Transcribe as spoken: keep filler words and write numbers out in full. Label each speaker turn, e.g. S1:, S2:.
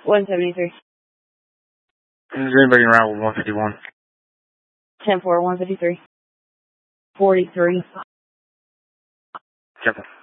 S1: one seventy-three.
S2: Is anybody around with one fifty-one?
S1: ten four, one fifty-three. forty-three.
S2: Careful.